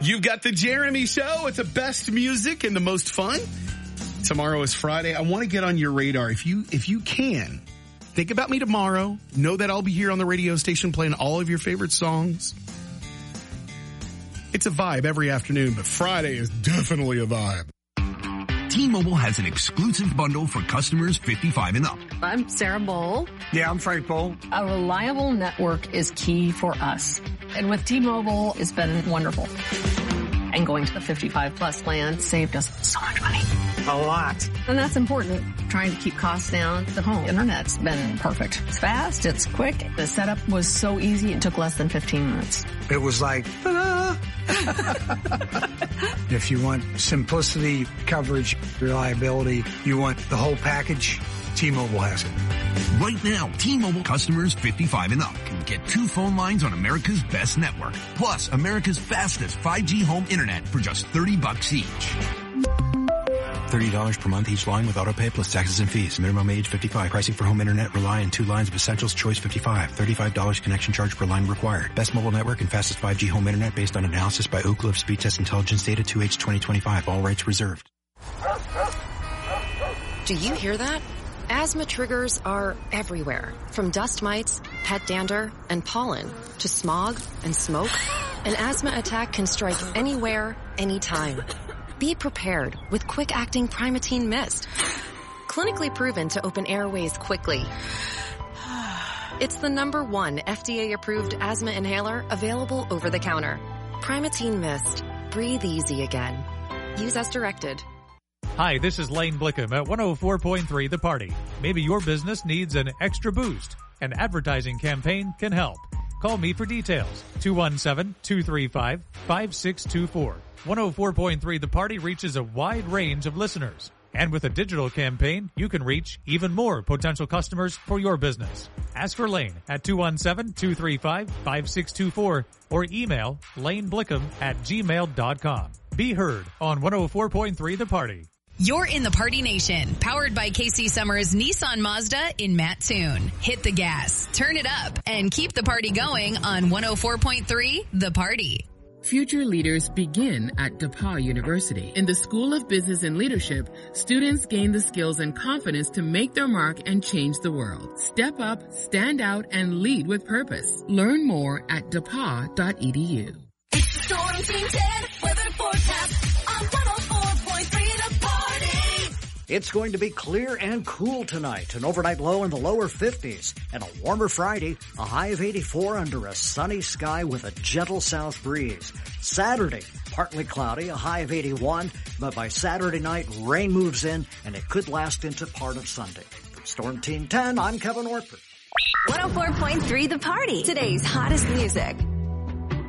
You've got the Jeremy Show. It's the best music and the most fun. Tomorrow is Friday. I want to get on your radar. If you can, think about me tomorrow. Know that I'll be here on the radio station playing all of your favorite songs. It's a vibe every afternoon, but Friday is definitely a vibe. T-Mobile has an exclusive bundle for customers 55 and up. I'm Sarah Bowl. Yeah, I'm Frank Bowl. A reliable network is key for us. And with T-Mobile, it's been wonderful. And going to the 55 plus plan saved us so much money. A lot. And that's important. Trying to keep costs down. The home internet's been perfect. It's fast. It's quick. The setup was so easy. It took less than 15 minutes. It was like, ta-da! If you want simplicity, coverage, reliability, you want the whole package, T-Mobile has it. Right now, T-Mobile customers 55 and up can get 2 phone lines on America's best network, plus America's fastest 5G home internet for just $30 each. $30 per month each line with autopay plus taxes and fees. Minimum age 55. Pricing for home internet rely on 2 lines of Essentials Choice 55. $35 connection charge per line required. Best mobile network and fastest 5G home internet based on analysis by Oak Cliff Speed Test Intelligence Data 2H 2025. All rights reserved. Do you hear that? Asthma triggers are everywhere. From dust mites, pet dander, and pollen to smog and smoke. An asthma attack can strike anywhere, anytime. Be prepared with quick-acting Primatene Mist. Clinically proven to open airways quickly. It's the #1 FDA-approved asthma inhaler available over the counter. Primatene Mist. Breathe easy again. Use as directed. Hi, this is Lane Blickham at 104.3 The Party. Maybe your business needs an extra boost. An advertising campaign can help. Call me for details. 217-235-5624. 104.3 The Party reaches a wide range of listeners. And with a digital campaign, you can reach even more potential customers for your business. Ask for Lane at 217-235-5624 or email laneblickham@gmail.com. Be heard on 104.3 The Party. You're in the Party Nation, powered by KC Summers Nissan Mazda in Mattoon. Hit the gas, turn it up, and keep the party going on 104.3 The Party. Future leaders begin at DePauw University. In the School of Business and Leadership, students gain the skills and confidence to make their mark and change the world. Step up, stand out, and lead with purpose. Learn more at DePauw.edu. It's the Storm Team 10 weather forecast on 104.3 The Party. It's going to be clear and cool tonight, an overnight low in the lower 50s, and a warmer Friday, a high of 84 under a sunny sky with a gentle south breeze. Saturday, partly cloudy, a high of 81, but by Saturday night, rain moves in, and it could last into part of Sunday. From Storm Team 10, I'm Kevin Ortberg. 104.3 The Party, today's hottest music.